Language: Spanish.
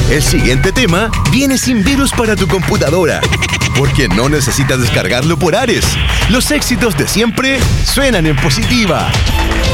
El siguiente tema viene sin virus para tu computadora, porque no necesitas descargarlo por Ares. Los éxitos de siempre suenan en Positiva.